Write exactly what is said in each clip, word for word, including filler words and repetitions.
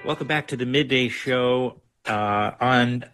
Welcome back to the Midday Show uh, on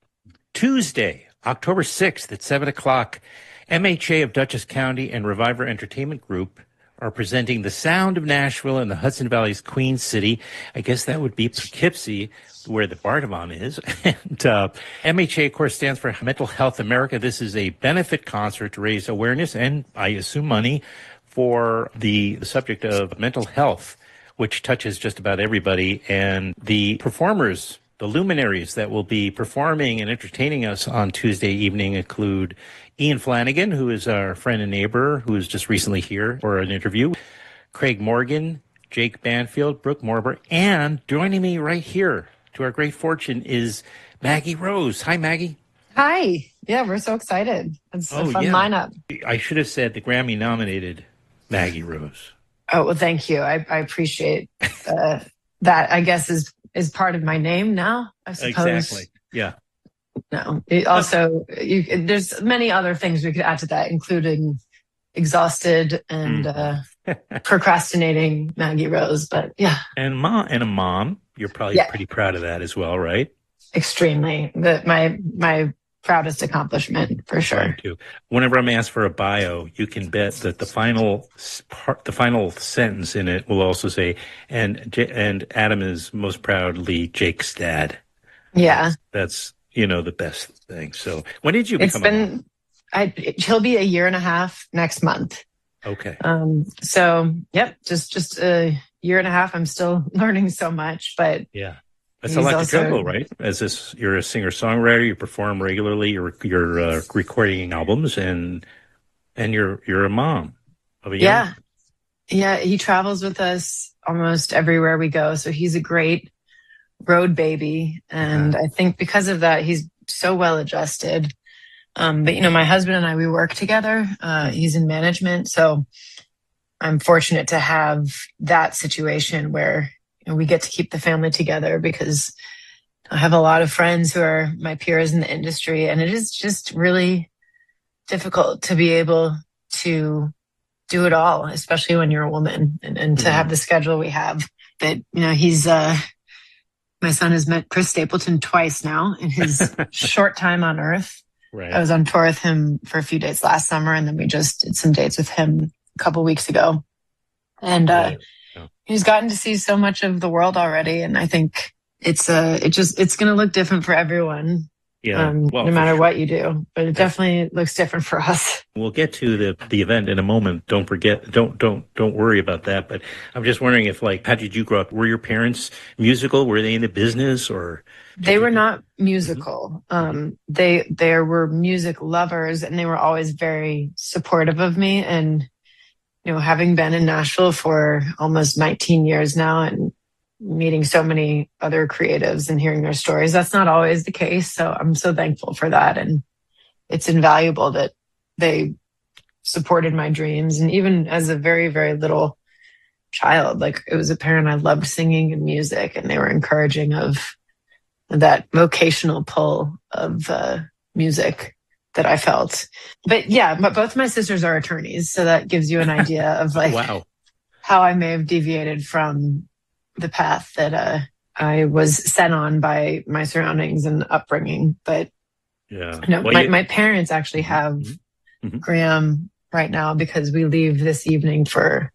Tuesday, October sixth at seven o'clock. M H A of Dutchess County and Reviver Entertainment Group are presenting The Sound of Nashville in the Hudson Valley's Queen City. I guess that would be Poughkeepsie, where the Bardavon is. And uh, M H A, of course, stands for Mental Health America. This is a benefit concert to raise awareness and, I assume, money for the, the subject of mental health, which touches just about everybody. And the performers, the luminaries that will be performing and entertaining us on Tuesday evening include Ian Flanagan, who is our friend and neighbor, who is just recently here for an interview, Craig Morgan, Jake Banfield, Brooke Morber, and joining me right here, to our great fortune, is Maggie Rose. Hi, Maggie. Hi. Yeah, we're so excited. It's oh, a fun yeah. lineup. I should have said the Grammy-nominated Maggie Rose. Oh, well, thank you. I, I appreciate uh, that, I guess, is is part of my name now, I suppose. Exactly. Yeah. No. It also, you, there's many other things we could add to that, including exhausted and Mm. uh, procrastinating Maggie Rose. But yeah, And mom and a mom. You're probably Yeah. pretty proud of that as well, right? extremely. The, my my proudest accomplishment, for sure. Mine too. Whenever I'm asked for a bio, you can bet that the final s- part, the final sentence in it will also say, "And J- and Adam is most proudly Jake's dad." Yeah. That's, you know, the best thing. So, when did you It's become a mom? been, I, it, he'll be a year and a half next month. Okay. Um, so yep, just, just a year and a half. I'm still learning so much, but Yeah. That's a he's lot also- to juggle, right? As this, you're a singer-songwriter, you perform regularly, you're you're uh, recording albums, and and you're you're a mom of a young. yeah, yeah, he travels with us almost everywhere we go. So he's a great road baby. And I think because of that, he's so well adjusted. Um, but you know, my husband and I, we work together. Uh, he's in management. So I'm fortunate to have that situation where, you know, we get to keep the family together, because I have a lot of friends who are my peers in the industry, and it is just really difficult to be able to do it all, especially when you're a woman, and, and to Mhm. have the schedule we have. That, you know, he's, uh, my son has met Chris Stapleton twice now in his short time on Earth. Right. I was on tour with him for a few dates last summer, and then we just did some dates with him a couple weeks ago. And, uh, Right. Yeah. he's gotten to see so much of the world already. And I think it's, uh, it just, it's going to look different for everyone. Yeah. Um, Well, no for matter sure. what you do, but it definitely looks different for us. We'll get to the the event in a moment. Don't forget. Don't don't don't worry about that. But I'm just wondering if, like, how did you grow up? Were your parents musical? Were they in the business, or? They you- were not musical. Um, they, they were music lovers, and they were always very supportive of me. And, you know, having been in Nashville for almost nineteen years now, and meeting so many other creatives and hearing their stories, that's not always the case. So I'm so thankful for that. And it's invaluable that they supported my dreams. And even as a very, very little child, like, it was apparent I loved singing and music, and they were encouraging of that vocational pull of uh, music that I felt. But yeah, but both my sisters are attorneys. So that gives you an idea of like Wow. how I may have deviated from the path that uh, I was sent on by my surroundings and upbringing. But Yeah. no, Well, my, you- my parents actually have Mhm. Graham right now, because we leave this evening for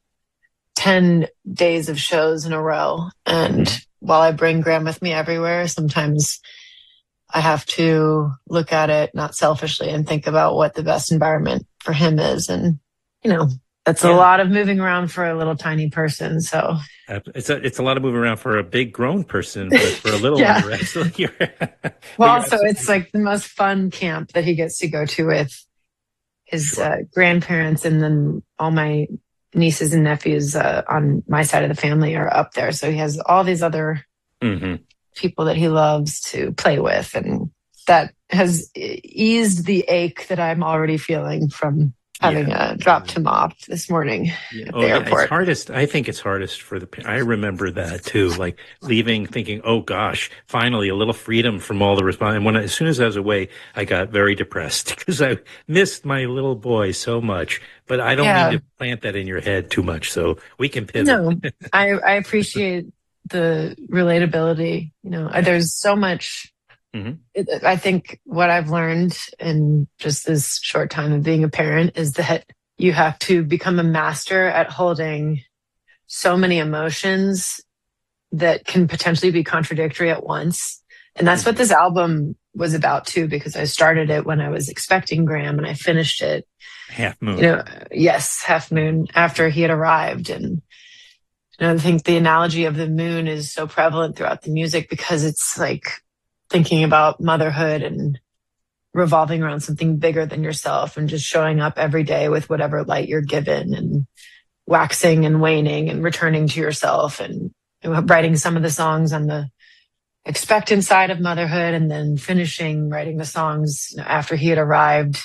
ten days of shows in a row. And Mhm. while I bring Graham with me everywhere, sometimes I have to look at it not selfishly and think about what the best environment for him is. And, you know, that's Yeah. a lot of moving around for a little tiny person. So It's a it's a lot of moving around for a big grown person, but for a little Yeah. one, you're absolutely. You're, but Well, you're also, absolutely- it's like the most fun camp that he gets to go to with his Sure. uh, grandparents, and then all my nieces and nephews uh, on my side of the family are up there. So he has all these other Mhm. people that he loves to play with, and that has e- eased the ache that I'm already feeling from having Yeah. uh, dropped him off this morning Yeah. at Oh, the yeah. airport. It's hardest. I think it's hardest for the. pa- I remember that too. Like leaving, thinking, "Oh gosh, finally a little freedom from all the response." And when I, as soon as I was away, I got very depressed because I missed my little boy so much. But I don't Yeah. mean to plant that in your head too much, so we can pivot. No, I, I appreciate the relatability. You know, there's so much. Mm-hmm. I think what I've learned in just this short time of being a parent is that you have to become a master at holding so many emotions that can potentially be contradictory at once. And that's mm-hmm. what this album was about too, because I started it when I was expecting Graham and I finished it. Half Moon. You know, yes, Half Moon after he had arrived. And you know, I think the analogy of the moon is so prevalent throughout the music because it's like thinking about motherhood and revolving around something bigger than yourself and just showing up every day with whatever light you're given and waxing and waning and returning to yourself and you know, writing some of the songs on the expectant side of motherhood and then finishing writing the songs after he had arrived.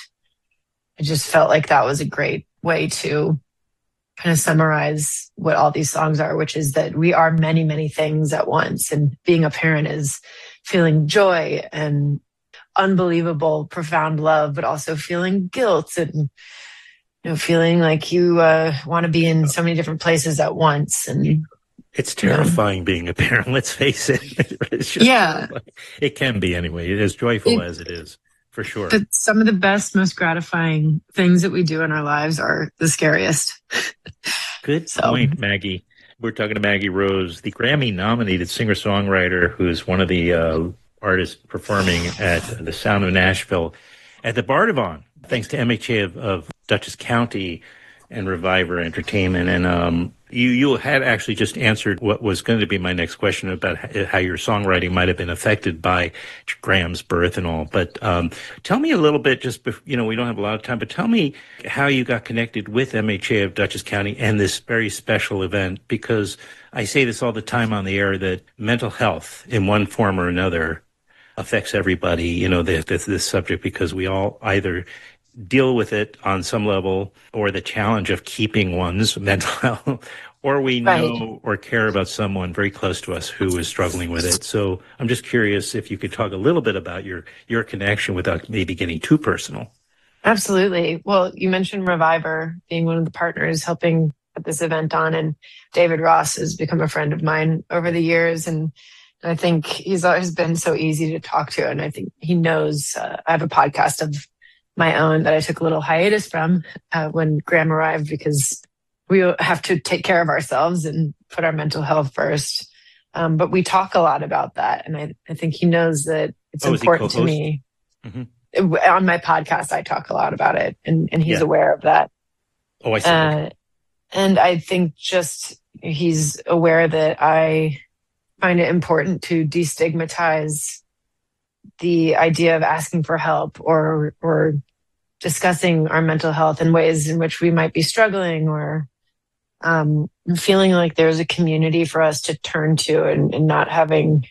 I just felt like that was a great way to kind of summarize what all these songs are, which is that we are many, many things at once. And being a parent is feeling joy and unbelievable, profound love, but also feeling guilt and, you know, feeling like you uh, want to be in so many different places at once. And it's terrifying yeah. being a parent. Let's face it. It's just yeah, terrifying. It can be anyway. It is joyful it, as it is, for sure. But some of the best, most gratifying things that we do in our lives are the scariest. Good so. point, Maggie. We're talking to Maggie Rose, the Grammy-nominated singer-songwriter who's one of the uh, artists performing at the Sound of Nashville at the Bardavon, thanks to M H A of, of Dutchess County and Reviver Entertainment. And um, you you had actually just answered what was going to be my next question about how your songwriting might have been affected by Graham's birth and all. But um, tell me a little bit, just before, you know, we don't have a lot of time, but tell me how you got connected with M H A of Dutchess County and this very special event, because I say this all the time on the air that mental health in one form or another affects everybody, you know, this, this subject, because we all either deal with it on some level or the challenge of keeping one's mental health, or we know right. or care about someone very close to us who is struggling with it. So I'm just curious if you could talk a little bit about your, your connection without maybe getting too personal. Absolutely. Well, you mentioned Reviver being one of the partners helping put this event on, and David Ross has become a friend of mine over the years. And I think he's always been so easy to talk to. And I think he knows uh, I have a podcast of my own that I took a little hiatus from uh, when Graham arrived, because we have to take care of ourselves and put our mental health first. Um, but we talk a lot about that. And I, I think he knows that it's oh, important to me. Mm-hmm. On my podcast, I talk a lot about it, and, and he's yeah. aware of that. Oh, I see. Uh, and I think just he's aware that I find it important to destigmatize the idea of asking for help or or discussing our mental health in ways in which we might be struggling, or um, feeling like there's a community for us to turn to and, and not having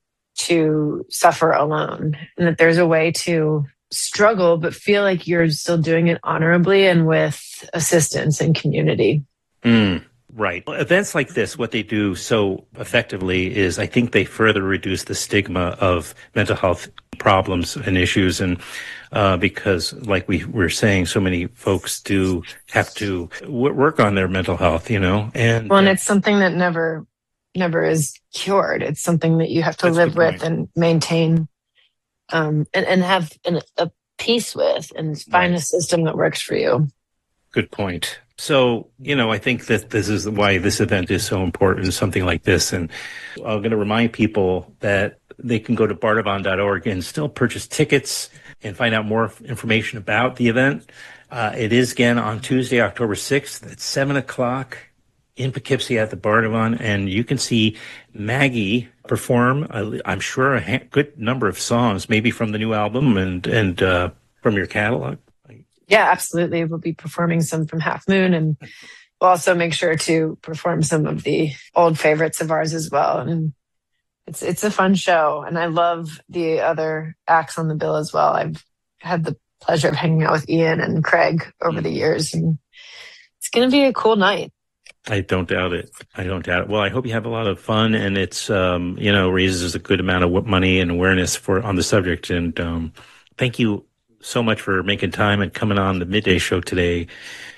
to suffer alone, and that there's a way to struggle but feel like you're still doing it honorably and with assistance and community. Mm. Right. Well, events like this, what they do so effectively is I think they further reduce the stigma of mental health problems and issues. And uh, because, like we were saying, so many folks do have to w- work on their mental health, you know. And well, and it's something that never, never is cured. It's something that you have to live with and maintain, um, and, and have an, a peace with, and find right. a system that works for you. Good point. So, you know, I think that this is why this event is so important, something like this. And I'm going to remind people that they can go to bardavon dot org and still purchase tickets and find out more information about the event. Uh, it is again on Tuesday, October sixth at seven o'clock in Poughkeepsie at the Bardavon. And you can see Maggie perform, uh, I'm sure, a ha- good number of songs, maybe from the new album and, and uh, from your catalog. Yeah, absolutely. We'll be performing some from Half Moon, and we'll also make sure to perform some of the old favorites of ours as well. And it's it's a fun show, and I love the other acts on the bill as well. I've had the pleasure of hanging out with Ian and Craig over the years, and it's going to be a cool night. I don't doubt it. I don't doubt it. Well, I hope you have a lot of fun, and it's um, you know raises a good amount of money and awareness for on the subject. And um, thank you so much for making time and coming on the Midday Show today.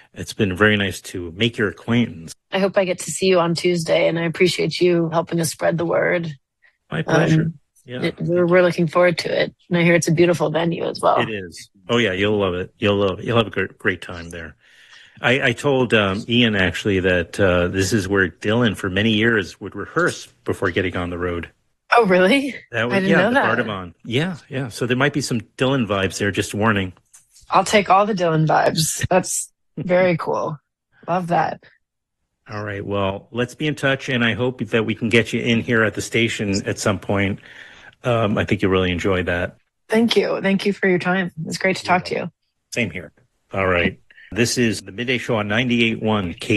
It's been very nice to make your acquaintance. I hope I get to see you on Tuesday, and I appreciate you helping us spread the word. My pleasure. Um, yeah. It, we're, we're looking forward to it. And I hear it's a beautiful venue as well. It is. Oh, yeah. You'll love it. You'll love it. You'll have a great, great time there. I, I told um, Ian, actually, that uh, this is where Dylan, for many years, would rehearse before getting on the road. Oh, really? That was, I didn't yeah, know the that. Bardavon. Yeah, yeah. So there might be some Dylan vibes there, just warning. I'll take all the Dylan vibes. That's very cool. Love that. All right. Well, let's be in touch, and I hope that we can get you in here at the station at some point. Um, I think you'll really enjoy that. Thank you. Thank you for your time. It's great to talk to you. Same here. All right. This is the Midday Show on ninety-eight point one K